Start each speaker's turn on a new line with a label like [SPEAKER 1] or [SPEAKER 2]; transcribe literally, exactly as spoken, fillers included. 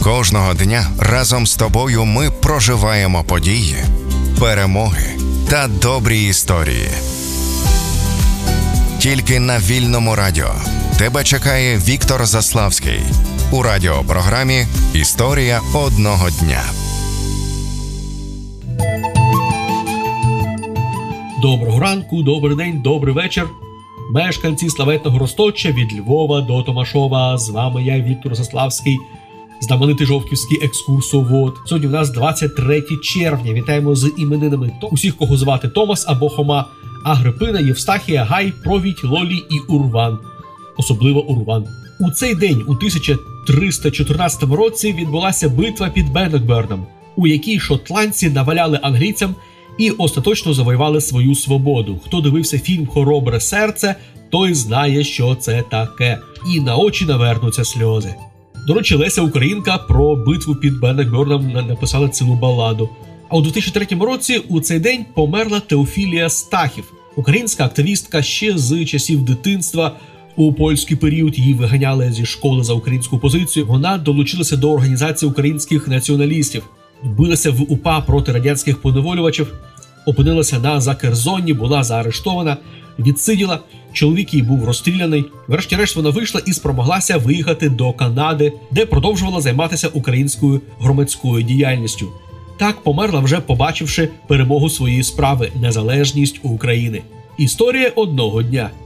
[SPEAKER 1] Кожного дня разом з тобою ми проживаємо події, перемоги та добрі історії. Тільки на Вільному радіо тебе чекає Віктор Заславський у радіопрограмі «Історія одного дня».
[SPEAKER 2] Доброго ранку, добрий день, добрий вечір. Мешканці славетного Розточа від Львова до Томашова. З вами я, Віктор Заславський, знаменитий жовківський екскурсовод. Сьогодні в нас двадцять третє червня. Вітаємо з іменинами усіх, кого звати Томас або Хома, Агрипина, Євстахія, Гай, Провідь, Лолі і Урван. Особливо Урван. У цей день, у тисяча триста чотирнадцятому році, відбулася битва під Беннокберном, у якій шотландці наваляли англійцям і остаточно завоювали свою свободу. Хто дивився фільм «Хоробре серце», той знає, що це таке. І на очі навернуться сльози. До речі, Леся Українка про битву під Беннокберном написала цілу баладу. А у дві тисячі третьому році у цей день померла Теофілія Стахів, українська активістка ще з часів дитинства. У польський період її виганяли зі школи за українську позицію. Вона долучилася до організації українських націоналістів, билася в УПА проти радянських поневолювачів, опинилася на Закерзонні, була заарештована, відсиділа, чоловік її був розстріляний. Врешті-решт вона вийшла і спромоглася виїхати до Канади, де продовжувала займатися українською громадською діяльністю. Так померла, вже побачивши перемогу своєї справи – незалежність України. Історія одного дня.